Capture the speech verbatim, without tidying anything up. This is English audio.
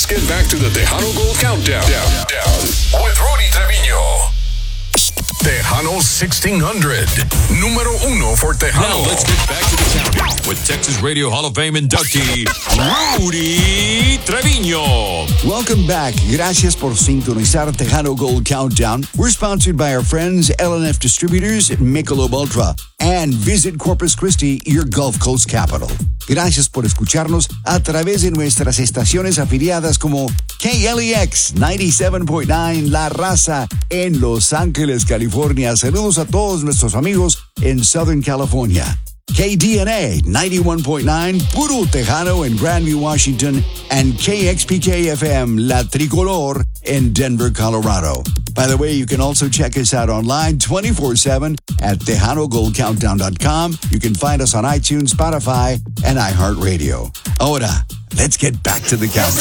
let's get back to the Tejano Gold Countdown. Down, down. With Rudy Treviño. Tejano sixteen hundred. Número uno for Tejano. Now let's get back to the countdown with Texas Radio Hall of Fame inductee, Rudy Treviño. Welcome back. Gracias por sintonizar Tejano Gold Countdown. We're sponsored by our friends L N F Distributors, Michelob Ultra, and Visit Corpus Christi, your Gulf Coast capital. Gracias por escucharnos a través de nuestras estaciones afiliadas como K L E X ninety-seven point nine La Raza en Los Ángeles, California. Saludos a todos nuestros amigos en Southern California. K D N A ninety-one point nine Puro Tejano in Grandview, Washington, and K X P K F M La Tricolor in Denver, Colorado. By the way, you can also check us out online twenty-four seven at Tejano Gold Countdown dot com. You can find us on iTunes, Spotify, and iHeartRadio. Ahora, let's get back to the countdown.